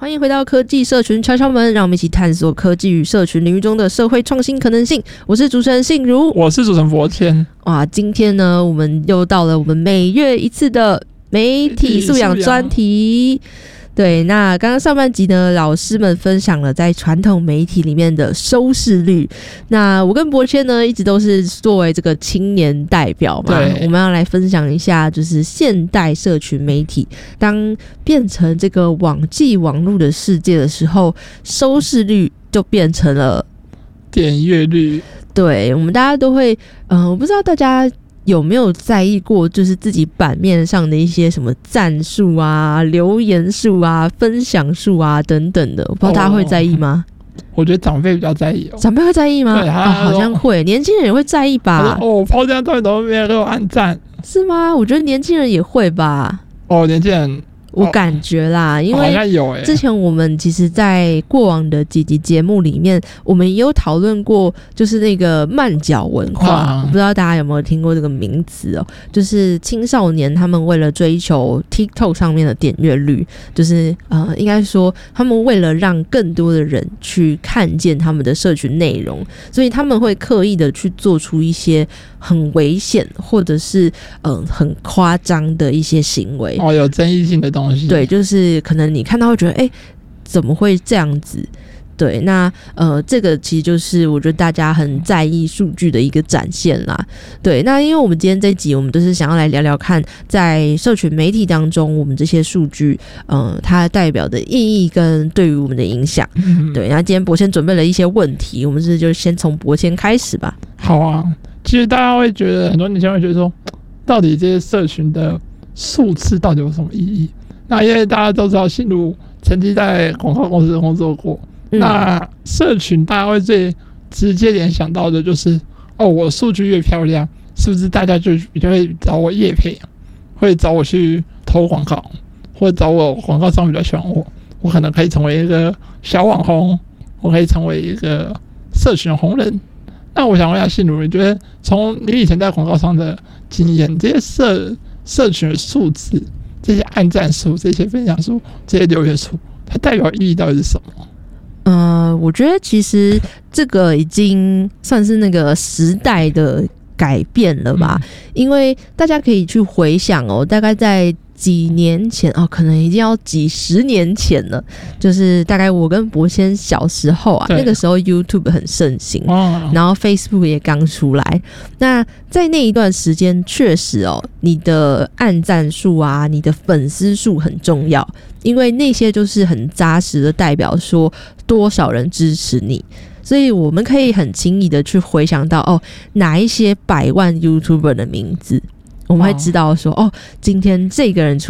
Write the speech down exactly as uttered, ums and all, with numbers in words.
欢迎回到科技社群敲敲门，让我们一起探索科技与社群领域中的社会创新可能性。我是主持人信如， 我是主持人博谦。 哇，今天呢，我们又到了我们每月一次的媒体素养专题。对，那刚刚上半集呢，老师们分享了在传统媒体里面的收视率。那我跟博谦呢，一直都是作为这个青年代表嘛，我们要来分享一下，就是现代社群媒体当变成这个网际网络的世界的时候，收视率就变成了点阅率。 对，我们大家都会，嗯、呃，我不知道大家有没有在意过，就是自己版面上的一些什么赞数啊、留言数啊、分享数啊等等的，我不知道大家会在意吗？ 哦、我觉得长辈比较在意哦。 长辈会在意吗？对、哦，好像会。年轻人也会在意吧？ 哦，我抛这样照片都没有给我按赞， 是吗？我觉得年轻人也会吧。 哦，年轻人。 我感觉啦，因为之前我们其实在过往的几集节目里面，我们也有讨论过，就是那个慢脚文化，我不知道大家有没有听过这个名词哦，就是青少年他们为了追求 TikTok 上面的点阅率，就是呃，应该说他们为了让更多的人去看见他们的社群内容，所以他们会刻意的去做出一些很危险或者是嗯、呃、很夸张的一些行为哦，有争议性的东西。 对，就是可能你看到会觉得，哎、欸，怎么会这样子？对，那呃，这个其实就是我觉得大家很在意数据的一个展现啦。对，那因为我们今天这一集，我们都是想要来聊聊看，在社群媒体当中，我们这些数据，嗯、呃，它代表的意义跟对于我们的影响。嗯、对，那今天博谦准备了一些问题，我们是就先从博谦开始吧。 好啊，其实大家会觉得，很多年轻人会觉得说，到底这些社群的数字到底有什么意义？那因为大家都知道，信如曾经在广告公司工作过，嗯、那社群大家会最直接联想到的就是，哦，我数据越漂亮，是不是大家就比较会找我业配，会找我去投广告，或者找我广告商比较喜欢我，我可能可以成为一个小网红，我可以成为一个社群红人。那我想问一下信如，你觉得从你以前在广告商的经验，这些社社群的数字？这些按赞数、这些分享数、这些留言数，它代表意义到底是什么？ 呃，我觉得其实这个已经算是那个时代的改变了吧，嗯、因为大家可以去回想哦，大概在几年前哦，可能已经要几十年前了，就是大概我跟博谦小时候啊，那个时候 YouTube 很盛行，哦、然后 Facebook 也刚出来。那在那一段时间，确实哦，你的按赞数啊，你的粉丝数很重要，因为那些就是很扎实的代表说多少人支持你。所以我们可以很轻易的去回想到哦，哪一些百万 YouTuber 的名字。我们会知道说，哦，今天这个人出